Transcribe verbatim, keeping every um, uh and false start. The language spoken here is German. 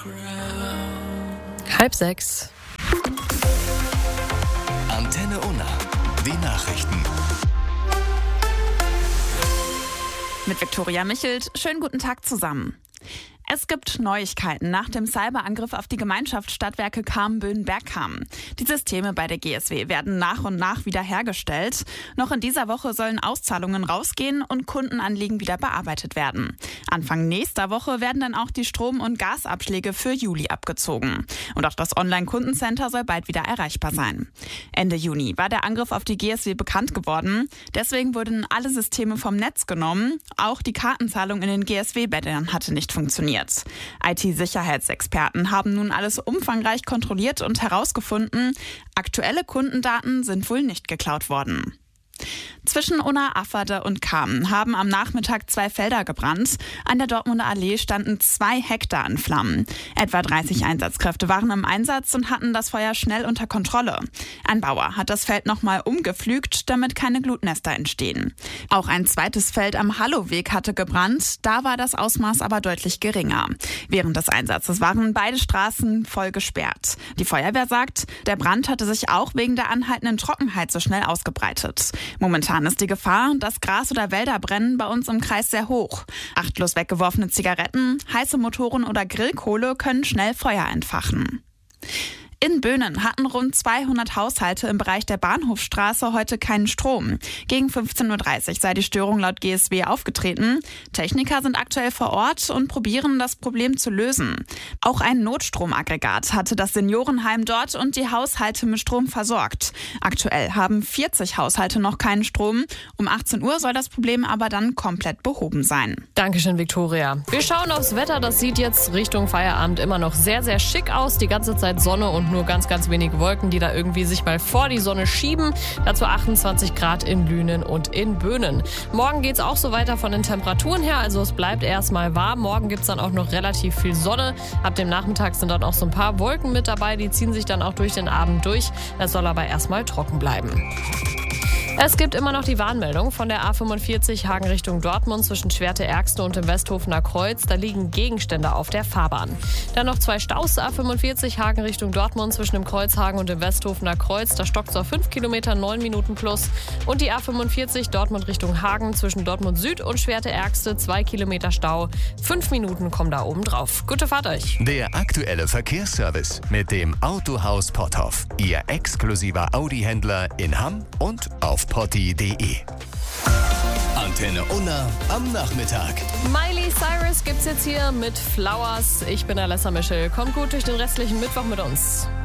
Halb sechs. Antenne Unna. Die Nachrichten. Mit Viktoria Michelt. Schönen guten Tag zusammen. Es gibt Neuigkeiten nach dem Cyberangriff auf die Gemeinschaft Stadtwerke Kamen-Böhnen-Bergkamen. Die Systeme bei der G S W werden nach und nach wiederhergestellt. Noch in dieser Woche sollen Auszahlungen rausgehen und Kundenanliegen wieder bearbeitet werden. Anfang nächster Woche werden dann auch die Strom- und Gasabschläge für Juli abgezogen. Und auch das Online-Kundencenter soll bald wieder erreichbar sein. Ende Juni war der Angriff auf die G S W bekannt geworden. Deswegen wurden alle Systeme vom Netz genommen. Auch die Kartenzahlung in den G S W-Bändern hatte nicht funktioniert. I T-Sicherheitsexperten haben nun alles umfangreich kontrolliert und herausgefunden, aktuelle Kundendaten sind wohl nicht geklaut worden. Zwischen Unna-Afferde und Kamen haben am Nachmittag zwei Felder gebrannt. An der Dortmunder Allee standen zwei Hektar in Flammen. Etwa dreißig Einsatzkräfte waren im Einsatz und hatten das Feuer schnell unter Kontrolle. Ein Bauer hat das Feld nochmal umgepflügt, damit keine Glutnester entstehen. Auch ein zweites Feld am Halloweg hatte gebrannt. Da war das Ausmaß aber deutlich geringer. Während des Einsatzes waren beide Straßen voll gesperrt. Die Feuerwehr sagt, der Brand hatte sich auch wegen der anhaltenden Trockenheit so schnell ausgebreitet. Momentan ist die Gefahr, dass Gras oder Wälder brennen, bei uns im Kreis sehr hoch. Achtlos weggeworfene Zigaretten, heiße Motoren oder Grillkohle können schnell Feuer entfachen. In Böhnen hatten rund zweihundert Haushalte im Bereich der Bahnhofstraße heute keinen Strom. Gegen fünfzehn Uhr dreißig sei die Störung laut G S W aufgetreten. Techniker sind aktuell vor Ort und probieren, das Problem zu lösen. Auch ein Notstromaggregat hatte das Seniorenheim dort und die Haushalte mit Strom versorgt. Aktuell haben vierzig Haushalte noch keinen Strom. Um achtzehn Uhr soll das Problem aber dann komplett behoben sein. Dankeschön, Viktoria. Wir schauen aufs Wetter. Das sieht jetzt Richtung Feierabend immer noch sehr, sehr schick aus. Die ganze Zeit Sonne und nur ganz, ganz wenige Wolken, die da irgendwie sich mal vor die Sonne schieben. Dazu achtundzwanzig Grad in Lünen und in Böhnen. Morgen geht's auch so weiter von den Temperaturen her, also es bleibt erstmal warm. Morgen gibt's dann auch noch relativ viel Sonne. Ab dem Nachmittag sind dann auch so ein paar Wolken mit dabei, die ziehen sich dann auch durch den Abend durch. Es soll aber erstmal trocken bleiben. Es gibt immer noch die Warnmeldung von der A fünfundvierzig Hagen Richtung Dortmund zwischen Schwerte-Ergste und dem Westhofener Kreuz. Da liegen Gegenstände auf der Fahrbahn. Dann noch zwei Staus, A fünfundvierzig Hagen Richtung Dortmund zwischen dem Kreuzhagen und dem Westhofener Kreuz. Da stockt es auf fünf Kilometer, neun Minuten plus. Und die A fünfundvierzig Dortmund Richtung Hagen zwischen Dortmund Süd und Schwerte-Ergste, zwei Kilometer Stau. Fünf Minuten kommen da oben drauf. Gute Fahrt euch. Der aktuelle Verkehrsservice mit dem Autohaus Potthoff. Ihr exklusiver Audi-Händler in Hamm und auf potti punkt de. Antenne Unna am Nachmittag. Miley Cyrus gibt's jetzt hier mit Flowers. Ich bin Alessa Michel. Kommt gut durch den restlichen Mittwoch mit uns.